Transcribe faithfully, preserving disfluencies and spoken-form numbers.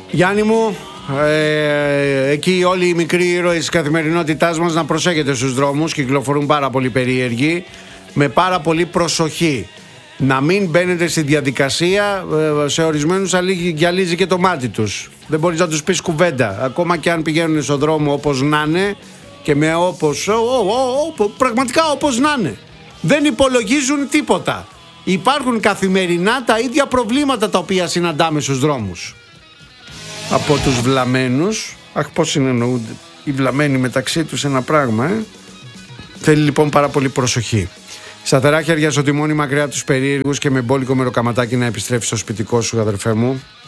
Γιάννη μου, ε, εκεί όλοι οι μικροί ήρωες της καθημερινότητάς μας να προσέχετε στους δρόμους, κυκλοφορούν πάρα πολύ περίεργοι, με πάρα πολύ προσοχή. Να μην μπαίνετε στη διαδικασία, ε, σε ορισμένους γυαλίζει και το μάτι τους. Δεν μπορείς να τους πεις κουβέντα, ακόμα και αν πηγαίνουν στον δρόμο όπως να είναι και με όπως, ο, ο, ο, πραγματικά όπως να είναι. Δεν υπολογίζουν τίποτα. Υπάρχουν καθημερινά τα ίδια προβλήματα τα οποία συναντάμε στους δρόμους. Από τους βλαμμένους, αχ πώς συνεννοούνται οι βλαμμένοι μεταξύ τους ένα πράγμα, ε? Θέλει λοιπόν πάρα πολύ προσοχή. Σταθερά χέρια στο τιμόνι, μακριά από τους περίεργους και με μπόλικο μεροκαματάκι να επιστρέφεις στο σπιτικό σου, αδερφέ μου.